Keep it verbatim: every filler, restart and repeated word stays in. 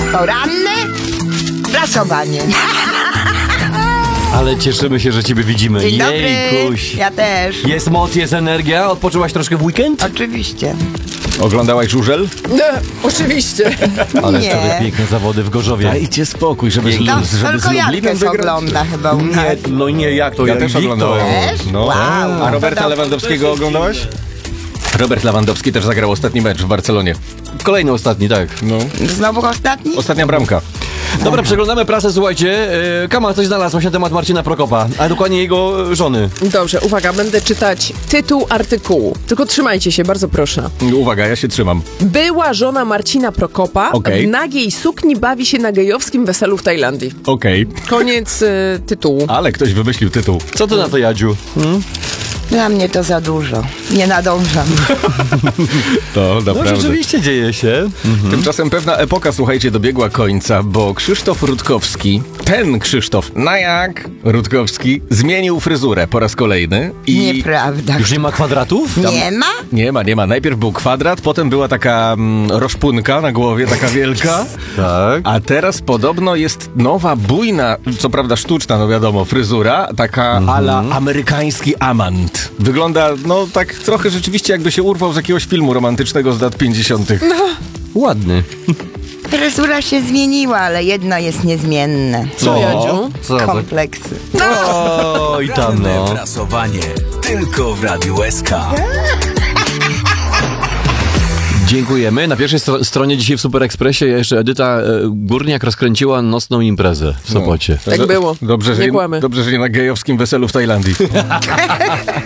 Poranne prasowanie. Ale cieszymy się, że ciebie widzimy. Dzień dobry. Jejkuś. Ja też. Jest moc, jest energia. Odpoczyłaś troszkę w weekend? Oczywiście. Oglądałaś żużel? No, oczywiście. Ale Nie. wczoraj piękne zawody w Gorzowie. Dajcie spokój, żeby, z, No, żeby tylko z Lublinem Jankę wygrać. ogląda chyba u nas. Nie, no nie, jak to? Ja Jak też Wiktor. oglądałem. Też? No. Wow. A Roberta To- Lewandowskiego oglądałaś? Robert Lewandowski też zagrał ostatni mecz w Barcelonie. Kolejny, ostatni, tak. No. Znowu ostatni? Ostatnia bramka. Dobra, przeglądamy prasę, słuchajcie. Yy, Kama coś znalazł na temat Marcina Prokopa, a dokładnie jego e, żony. Dobrze, uwaga, będę czytać tytuł artykułu. Tylko trzymajcie się, bardzo proszę. Uwaga, ja się trzymam. Była żona Marcina Prokopa Okej. w nagiej sukni bawi się na gejowskim weselu w Tajlandii. Okej. Koniec y, tytułu. Ale ktoś wymyślił tytuł. Co ty na to, Jadziu? Dla mnie to za dużo. Nie nadążam. To No naprawdę. rzeczywiście dzieje się. Tymczasem pewna epoka, słuchajcie, dobiegła końca, bo Krzysztof Rutkowski, ten Krzysztof, na jak Rutkowski, zmienił fryzurę po raz kolejny i... Nieprawda. Już nie ma kwadratów? Nie ma? Nie ma, nie ma. Najpierw był kwadrat, potem była taka mm, roszpunka na głowie, taka wielka. Tak. A teraz podobno jest nowa, bujna, co prawda sztuczna, no wiadomo, fryzura, taka ala amerykański amant. Wygląda, no tak trochę rzeczywiście jakby się urwał z jakiegoś filmu romantycznego z lat pięćdziesiątych. Ładny. Fryzura się zmieniła, ale jedno jest niezmienne. Co, Jadziu? Co? tak? Kompleksy. O, i tam no. Prasowanie tylko w Radiu S K. Dziękujemy. Na pierwszej stro- stronie dzisiaj w Super Expressie jeszcze Edyta e, Górniak rozkręciła nocną imprezę w Sopocie. Tak było. Dobrze, że Nie nie, kłamy. dobrze, że nie na gejowskim weselu w Tajlandii.